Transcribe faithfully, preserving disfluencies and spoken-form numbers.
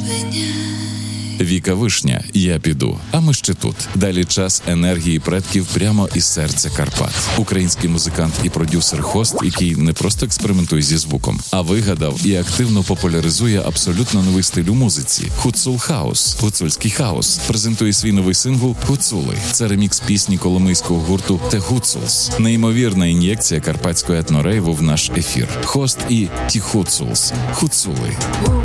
Віка Вишня, «Я піду, а ми ще тут». Далі час енергії предків прямо із серця Карпат. Український музикант і продюсер Хост, який не просто експериментує зі звуком, а вигадав і активно популяризує абсолютно новий стиль у музиці – Гуцул Хаус, гуцульський хаус, презентує свій новий сингл «Гуцули». Це ремікс пісні коломийського гурту «The Гуцулс». Неймовірна ін'єкція карпатського етнорейву в наш ефір. Хост і «Ті Гуцулс» – «Гуцули».